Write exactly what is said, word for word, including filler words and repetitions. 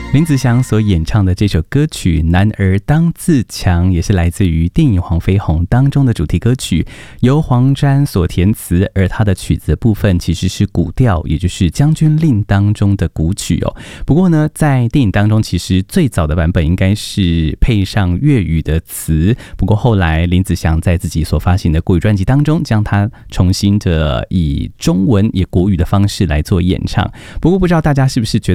林子祥所演唱的这首歌曲《男儿当自强》也是来自于电影《黄飞鸿》当中的主题歌曲，由黄沾所填词，而他的曲子部分其实是古调，也就是《将军令》当中的古曲哦。不过呢，在电影当中，其实最早的版本应该是配上粤语的词，不过后来林子祥在自己所发行的国语专辑当中，将它重新的以中文也国语的方式来做演唱。不过不知道大家是不是觉得